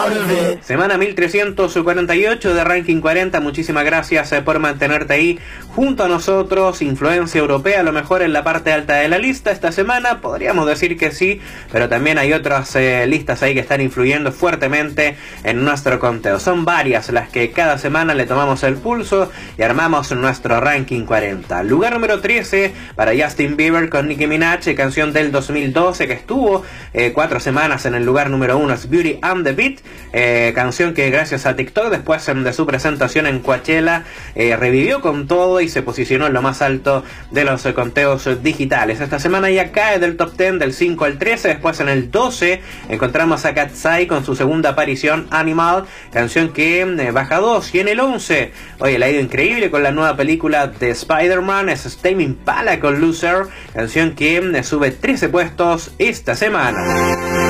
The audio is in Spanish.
Semana 1348 de Ranking 40, muchísimas gracias por mantenerte ahí junto a nosotros. Influencia europea, a lo mejor en la parte alta de la lista esta semana, podríamos decir que sí, pero también hay otras listas ahí que están influyendo fuertemente en nuestro conteo. Son varias las que cada semana le tomamos el pulso y armamos nuestro Ranking 40. Lugar número 13 para Justin Bieber con Nicki Minaj, canción del 2012 que estuvo 4 semanas en el lugar número 1, es Beauty and the Beat, canción que gracias a TikTok después de su presentación en Coachella revivió con todo y se posicionó en lo más alto de los conteos digitales. Esta semana ya cae del top 10 del 5 al 13, después en el 12 encontramos a Katsai con su segunda aparición Animal, canción que baja 2, y en el 11, oye, le ha ido increíble con la nueva película de Spider-Man, es Tame Impala con Loser, canción que sube 13 puestos esta semana.